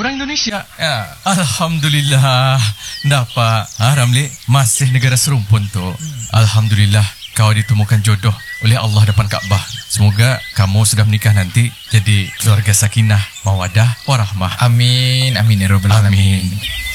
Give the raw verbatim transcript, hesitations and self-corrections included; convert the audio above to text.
orang Indonesia. Ya. Alhamdulillah. Dapat. Ha, Ramli, masih negara serumpun tu. Alhamdulillah, kau ditemukan jodoh oleh Allah depan Kaabah. Semoga kamu sudah menikah nanti jadi keluarga sakinah, mawadah, warahmah. Amin. Amin ya rabbal alamin. Amin.